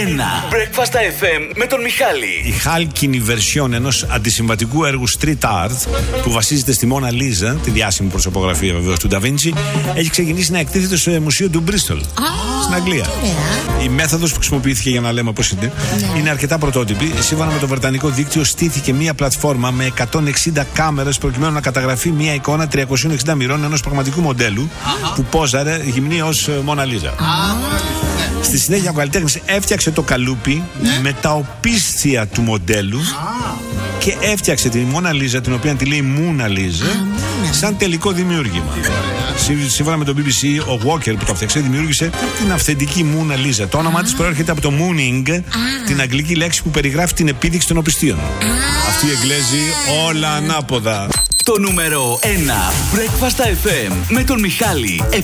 Breakfast FM με τον Μιχάλη. Η χάλκινη version ενός αντισυμβατικού έργου street art που βασίζεται στη Μόνα Λίζα, τη διάσημη προσωπογραφία βεβαίως του Νταβίντσι, έχει ξεκινήσει να εκτίθεται στο μουσείο του Μπρίστολ στην Αγγλία. Η μέθοδος που χρησιμοποιήθηκε, για να λέμε πώς είναι αρκετά πρωτότυπη. Σύμφωνα με το βρετανικό δίκτυο, στήθηκε μια πλατφόρμα με 160 κάμερες προκειμένου να καταγραφεί μια εικόνα 360 μοιρών ενός πραγματικού μοντέλου που πόζαρε γυμνή ως Μόνα Λίζα. Στη συνέχεια ο καλλιτέχνης έφτιαξε το καλούπι με τα οπίσθια του μοντέλου και έφτιαξε τη Μόνα Λίζα, την οποία τη λέει Μούνα Λίζα, σαν τελικό δημιούργημα. Σύμφωνα με το BBC, ο Walker που το έφτιαξε δημιούργησε την αυθεντική Μούνα Λίζα. Το όνομά της προέρχεται από το mooning, την αγγλική λέξη που περιγράφει την επίδειξη των οπισθίων. Αυτή η Εγγλέζη όλα ανάποδα. Το νούμερο 1 Breakfast FM με τον Μιχάλη.